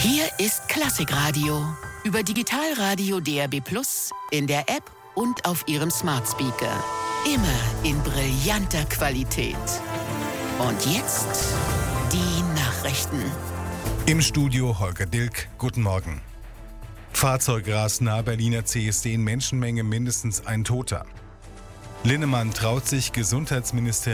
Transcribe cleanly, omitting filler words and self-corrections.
Hier ist Klassikradio über Digitalradio DAB+, in der App und auf Ihrem Smart Speaker. Immer in brillanter Qualität. Und jetzt die Nachrichten. Im Studio Holger Dilk, guten Morgen. Fahrzeugras nahe Berliner CSD in Menschenmenge, mindestens ein Toter. Linnemann traut sich Gesundheitsminister